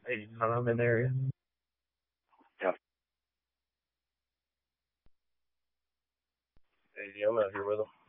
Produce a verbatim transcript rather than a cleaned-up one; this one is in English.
Hey, I'm in the area. Yeah. Hey, I'm out here with him.